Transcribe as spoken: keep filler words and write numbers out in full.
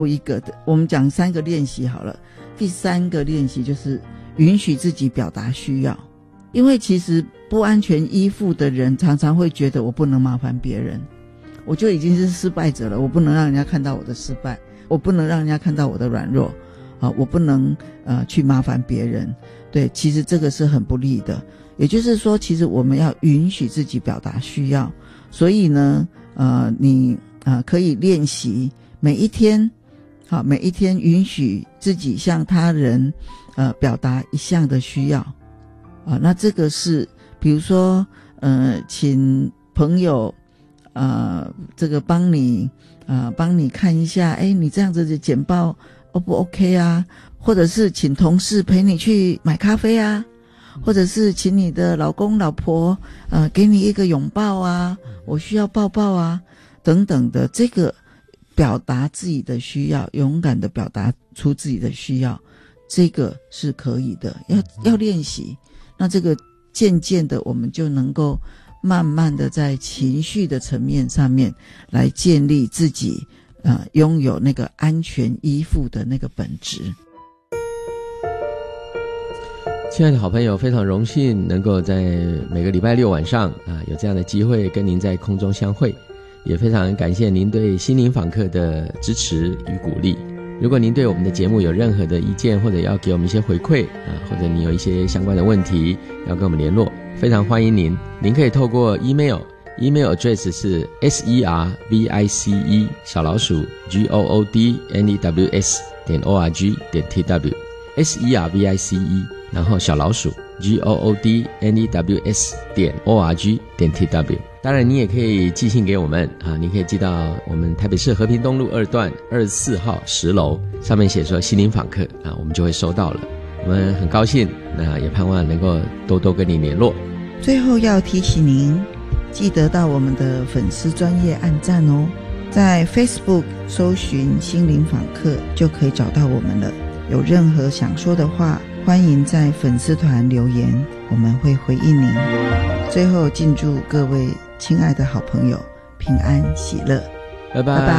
一个的，我们讲三个练习好了。第三个练习就是允许自己表达需要，因为其实不安全依附的人常常会觉得我不能麻烦别人，我就已经是失败者了，我不能让人家看到我的失败，我不能让人家看到我的软弱啊，我不能呃去麻烦别人。对，其实这个是很不利的。也就是说，其实我们要允许自己表达需要。所以呢，呃，你呃可以练习每一天，好，每一天允许自己向他人呃表达一项的需要啊。那这个是比如说呃，请朋友呃这个帮你呃帮你看一下，哎，你这样子的简报 O 不 OK 啊？或者是请同事陪你去买咖啡啊，或者是请你的老公老婆呃给你一个拥抱啊，我需要抱抱啊等等的。这个表达自己的需要，勇敢的表达出自己的需要，这个是可以的，要要练习。那这个渐渐的我们就能够慢慢的在情绪的层面上面来建立自己呃拥有那个安全依附的那个本质。 亲爱的好朋友，非常荣幸能够在每个礼拜六晚上啊有这样的机会跟您在空中相会，也非常感谢您对心灵访客的支持与鼓励。如果您对我们的节目有任何的意见，或者要给我们一些回馈啊，或者你有一些相关的问题要跟我们联络，非常欢迎您。您可以透过 email email address 是 service 小老鼠 goodnews 点 org 点 tw service 然后小老鼠 goodnews 点 org 点 tw。 当然你也可以寄信给我们啊，你可以寄到我们台北市和平东路二段二十四号十楼，上面写说心灵访客啊，我们就会收到了。我们很高兴，那也盼望能够多多跟你联络。 最后要提醒您，记得到我们的粉丝专页按赞哦，在 Facebook 搜寻心灵访客就可以找到我们了。有任何想说的话，欢迎在粉丝团留言，我们会回应您。最后敬祝各位亲爱的好朋友平安喜乐， 拜拜。 拜拜。